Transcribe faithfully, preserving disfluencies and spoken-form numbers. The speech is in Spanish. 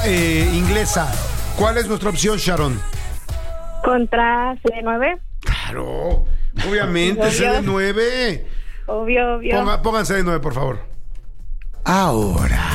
eh, inglesa. ¿Cuál es nuestra opción, Sharon? Contra C D nueve. Claro, obviamente, C D nueve. Obvio, obvio. Ponga, pónganse C D nueve, por favor. Ahora.